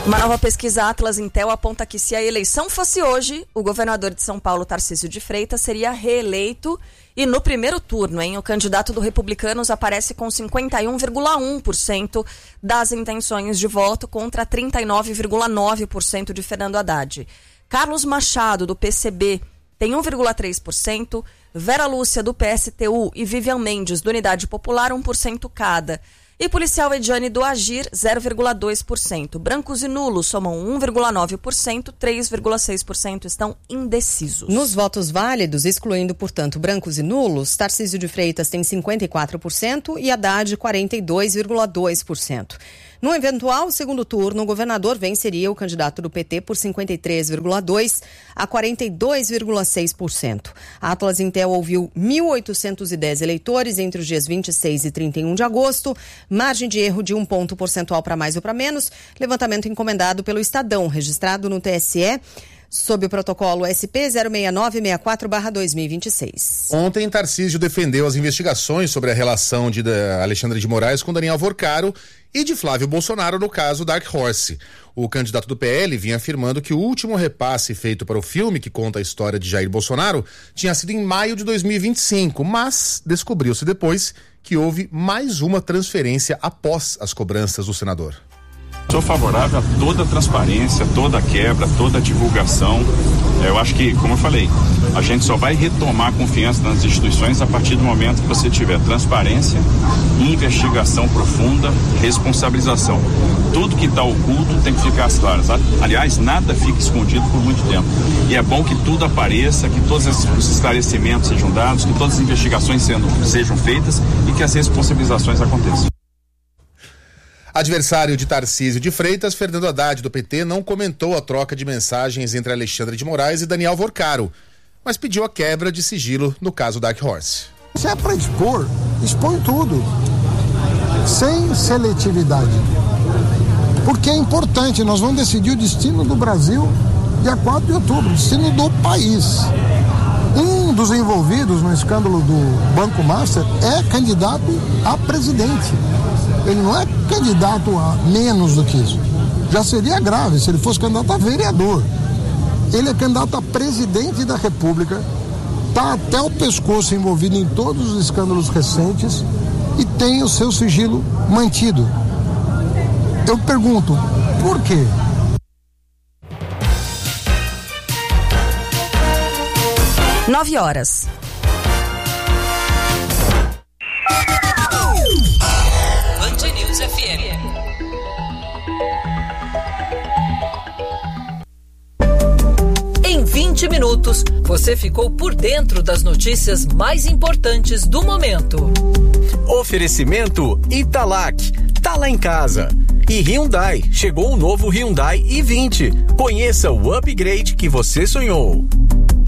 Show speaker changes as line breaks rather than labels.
Uma nova pesquisa Atlas Intel aponta que se a eleição fosse hoje, o governador de São Paulo, Tarcísio de Freitas, seria reeleito. E no primeiro turno, o candidato do Republicanos aparece com 51,1% das intenções de voto contra 39,9% de Fernando Haddad. Carlos Machado, do PCB, tem 1,3%, Vera Lúcia, do PSTU, e Vivian Mendes, do Unidade Popular, 1% cada. E policial Ediane do Agir, 0,2%. Brancos e nulos somam 1,9%, 3,6% estão indecisos.
Nos votos válidos, excluindo, portanto, brancos e nulos, Tarcísio de Freitas tem 54% e Haddad 42,2%. No eventual segundo turno, o governador venceria o candidato do PT por 53,2% a 42,6%. A Atlas Intel ouviu 1.810 eleitores entre os dias 26 e 31 de agosto, margem de erro de 1 ponto percentual para mais ou para menos, levantamento encomendado pelo Estadão, registrado no TSE, sob o protocolo SP 06964/2026.
Ontem, Tarcísio defendeu as investigações sobre a relação de Alexandre de Moraes com Daniel Vorcaro e de Flávio Bolsonaro no caso Dark Horse. O candidato do PL vinha afirmando que o último repasse feito para o filme que conta a história de Jair Bolsonaro tinha sido em maio de 2025, mas descobriu-se depois que houve mais uma transferência após as cobranças do senador.
Sou favorável a toda a transparência, toda a quebra, toda a divulgação. Eu acho que, como eu falei, a gente só vai retomar a confiança nas instituições a partir do momento que você tiver transparência, investigação profunda, responsabilização. Tudo que está oculto tem que ficar às claras. Aliás, nada fica escondido por muito tempo. E é bom que tudo apareça, que todos os esclarecimentos sejam dados, que todas as investigações sejam feitas e que as responsabilizações aconteçam.
Adversário de Tarcísio de Freitas, Fernando Haddad, do PT, não comentou a troca de mensagens entre Alexandre de Moraes e Daniel Vorcaro, mas pediu a quebra de sigilo no caso Dark Horse.
Se é para expor, expõe tudo, sem seletividade. Porque é importante, nós vamos decidir o destino do Brasil dia 4 de outubro, o destino do país. Um dos envolvidos no escândalo do Banco Master é candidato a presidente. Ele não é candidato a menos do que isso. Já seria grave se ele fosse candidato a vereador. Ele é candidato a presidente da República, está até o pescoço envolvido em todos os escândalos recentes e tem o seu sigilo mantido. Eu pergunto, por quê?
Nove horas.
Band News FM. Em 20 minutos, você ficou por dentro das notícias mais importantes do momento.
Oferecimento Italac, tá lá em casa. E Hyundai, chegou o novo Hyundai i20. Conheça o upgrade que você sonhou.